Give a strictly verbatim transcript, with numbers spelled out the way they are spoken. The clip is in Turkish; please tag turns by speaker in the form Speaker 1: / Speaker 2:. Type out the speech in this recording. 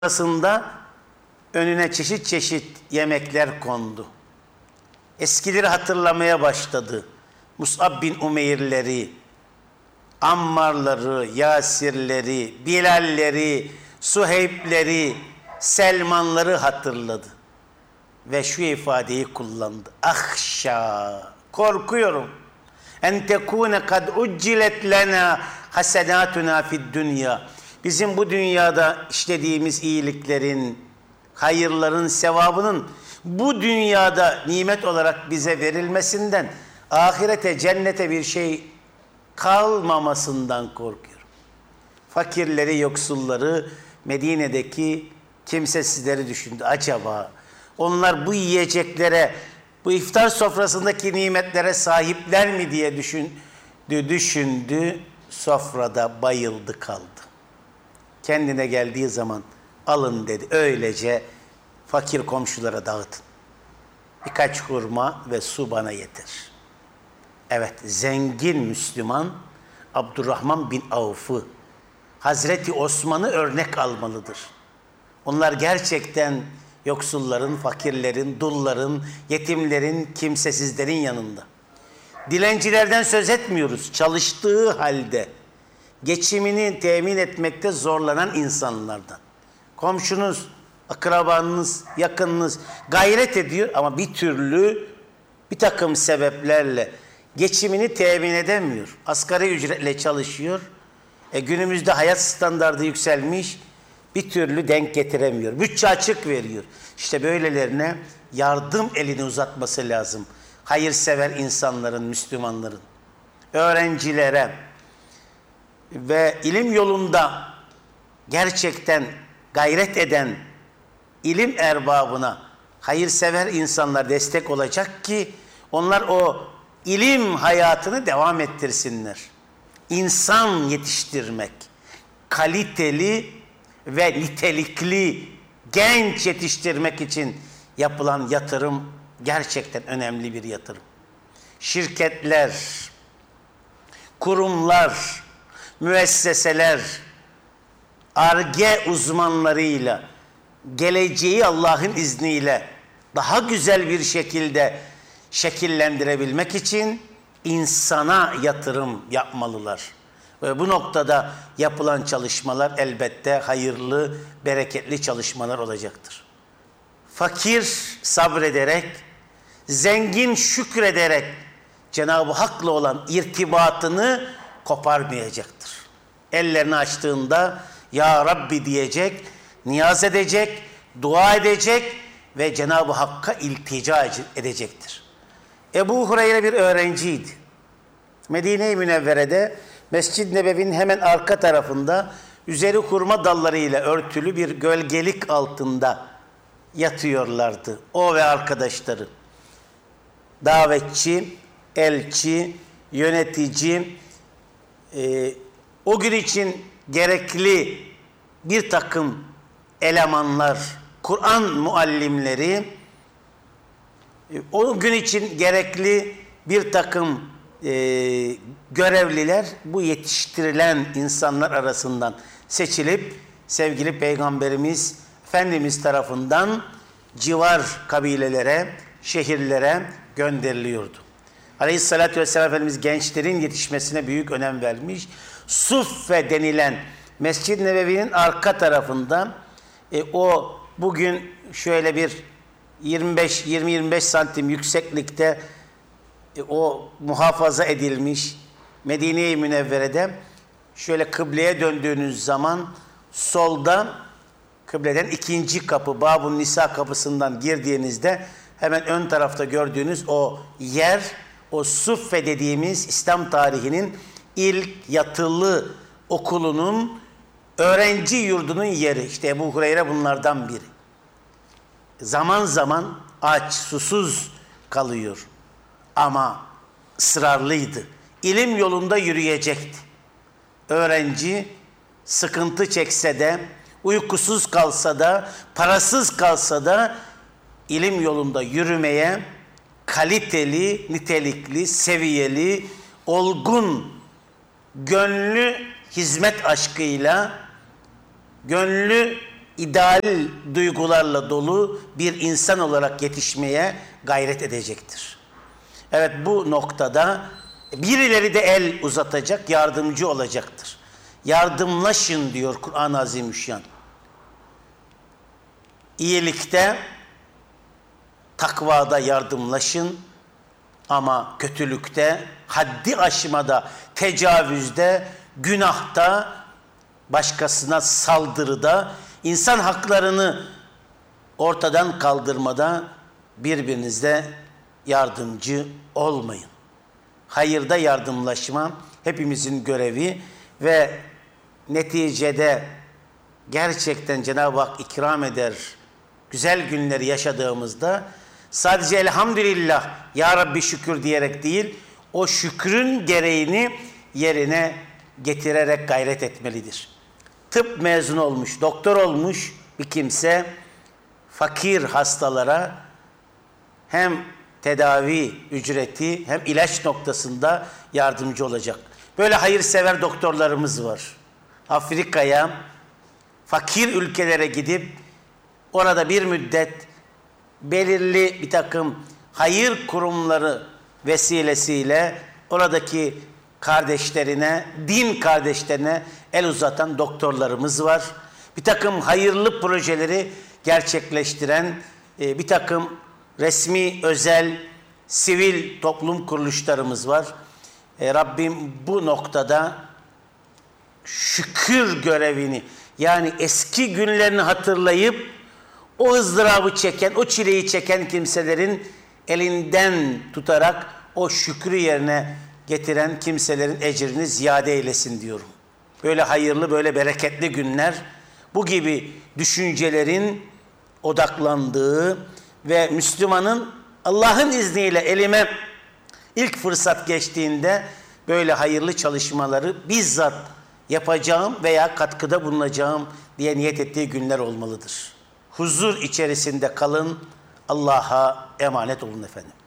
Speaker 1: Arasında önüne çeşit çeşit yemekler kondu. Eskileri hatırlamaya başladı. Mus'ab bin Umeyr'leri, Ammar'ları, Yasir'leri, Bilal'leri, Suheyb'leri, Selman'ları hatırladı. Ve şu ifadeyi kullandı. Ahşa, korkuyorum. En tekune kad uccilet lena hasenatuna fid dünya. Bizim bu dünyada işlediğimiz iyiliklerin, hayırların, sevabının bu dünyada nimet olarak bize verilmesinden, ahirete, cennete bir şey kalmamasından korkuyorum. Fakirleri, yoksulları, Medine'deki kimsesizleri düşündü. Acaba onlar bu yiyeceklere, bu iftar sofrasındaki nimetlere sahipler mi diye düşündü, düşündü. Sofrada bayıldı kaldı. Kendine geldiği zaman alın dedi. Öylece fakir komşulara dağıtın. Birkaç hurma ve su bana yeter. Evet, zengin Müslüman Abdurrahman bin Avf'ı, Hazreti Osman'ı örnek almalıdır. Onlar gerçekten yoksulların, fakirlerin, dulların, yetimlerin, kimsesizlerin yanında. Dilencilerden söz etmiyoruz. Çalıştığı halde geçimini temin etmekte zorlanan insanlardan. Komşunuz, akrabanız, yakınınız gayret ediyor ama bir türlü bir takım sebeplerle geçimini temin edemiyor. Asgari ücretle çalışıyor. E günümüzde hayat standardı yükselmiş, bir türlü denk getiremiyor. Bütçe açık veriyor. İşte böylelerine yardım elini uzatması lazım. Hayırsever insanların, Müslümanların, öğrencilere ve ilim yolunda gerçekten gayret eden ilim erbabına hayırsever insanlar destek olacak ki onlar o ilim hayatını devam ettirsinler. İnsan yetiştirmek, kaliteli ve nitelikli genç yetiştirmek için yapılan yatırım gerçekten önemli bir yatırım. Şirketler, kurumlar, müesseseler, Ar-Ge uzmanlarıyla geleceği Allah'ın izniyle daha güzel bir şekilde şekillendirebilmek için insana yatırım yapmalılar. Ve bu noktada yapılan çalışmalar elbette hayırlı, bereketli çalışmalar olacaktır. Fakir sabrederek, zengin şükrederek Cenab-ı Hak'la olan irtibatını koparmayacaktır. Ellerini açtığında Ya Rabbi diyecek, niyaz edecek, dua edecek ve Cenab-ı Hakk'a iltica edecektir. Ebu Hureyre bir öğrenciydi. Medine-i Münevvere'de Mescid-i Nebevi'nin hemen arka tarafında üzeri hurma dallarıyla örtülü bir gölgelik altında yatıyorlardı. O ve arkadaşları. Davetçi, elçi, yönetici, e, o gün için gerekli bir takım elemanlar, Kur'an muallimleri, e, o gün için gerekli bir takım e, görevliler bu yetiştirilen insanlar arasından seçilip sevgili Peygamberimiz Efendimiz tarafından civar kabilelere, şehirlere gönderiliyordu. Aleyhissalatü vesselam Efendimiz gençlerin yetişmesine büyük önem vermiş. Suffe denilen Mescid-i Nebevi'nin arka tarafında e, o bugün şöyle bir yirmi beş yirmi yirmi beş santim yükseklikte e, o muhafaza edilmiş Medine-i Münevvere'de şöyle kıbleye döndüğünüz zaman solda kıbleden ikinci kapı Babun Nisa kapısından girdiğinizde hemen ön tarafta gördüğünüz o yer, o Suffe dediğimiz İslam tarihinin ilk yatılı okulunun öğrenci yurdunun yeri. İşte Ebu Hureyre bunlardan biri. Zaman zaman aç, susuz kalıyor. Ama ısrarlıydı. İlim yolunda yürüyecekti. Öğrenci sıkıntı çekse de, uykusuz kalsa da, parasız kalsa da ilim yolunda yürümeye kaliteli, nitelikli, seviyeli, olgun, gönlü hizmet aşkıyla, gönlü ideal duygularla dolu bir insan olarak yetişmeye gayret edecektir. Evet, bu noktada birileri de el uzatacak, yardımcı olacaktır. Yardımlaşın diyor Kur'an-ı Azimüşşan. İyilikte, takvada yardımlaşın ama kötülükte, haddi aşmada, tecavüzde, günahta, başkasına saldırıda, insan haklarını ortadan kaldırmada birbirinizle yardımcı olmayın. Hayırda yardımlaşma hepimizin görevi ve neticede gerçekten Cenab-ı Hak ikram eder. Güzel günleri yaşadığımızda sadece elhamdülillah, ya Rabbi şükür diyerek değil, o şükrün gereğini yerine getirerek gayret etmelidir. Tıp mezunu olmuş, doktor olmuş bir kimse fakir hastalara hem tedavi ücreti hem ilaç noktasında yardımcı olacak. Böyle hayırsever doktorlarımız var. Afrika'ya, fakir ülkelere gidip orada bir müddet belirli bir takım hayır kurumları vesilesiyle oradaki kardeşlerine, din kardeşlerine el uzatan doktorlarımız var. Bir takım hayırlı projeleri gerçekleştiren e, bir takım resmi, özel, sivil toplum kuruluşlarımız var. E, Rabbim bu noktada şükür görevini, yani eski günlerini hatırlayıp o ızdırabı çeken, o çileyi çeken kimselerin elinden tutarak o şükrü yerine getiren kimselerin ecrini ziyade eylesin diyorum. Böyle hayırlı, böyle bereketli günler, bu gibi düşüncelerin odaklandığı ve Müslümanın Allah'ın izniyle elime ilk fırsat geçtiğinde böyle hayırlı çalışmaları bizzat yapacağım veya katkıda bulunacağım diye niyet ettiği günler olmalıdır. Huzur içerisinde kalın, Allah'a emanet olun efendim.